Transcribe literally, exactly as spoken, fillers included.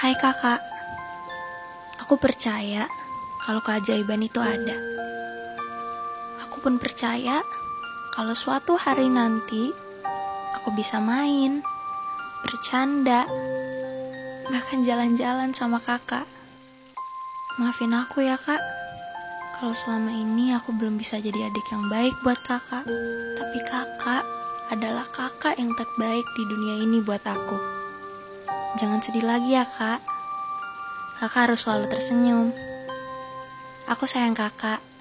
Hai kakak, aku percaya kalau keajaiban itu ada. Aku pun percaya kalau suatu hari nanti aku bisa main, bercanda, bahkan jalan-jalan sama kakak. Maafin aku ya kak, kalau selama ini aku belum bisa jadi adik yang baik buat kakak. Tapi kakak adalah kakak yang terbaik di dunia ini buat aku. Jangan sedih lagi ya kak. Kakak harus selalu tersenyum. Aku sayang kakak.